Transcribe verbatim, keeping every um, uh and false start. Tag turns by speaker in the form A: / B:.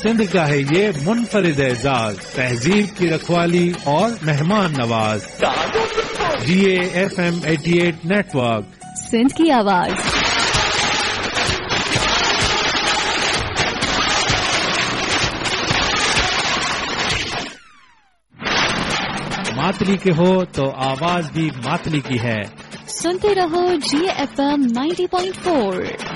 A: सिंध का है ये मुनफरिद एजाज, तहजीब की रखवाली और मेहमान नवाज। जी A F M eighty eight network,
B: Sindh की आवाज।
A: मातली के हो तो आवाज भी मातली की है।
B: सुनते रहो जी F M ninety point four.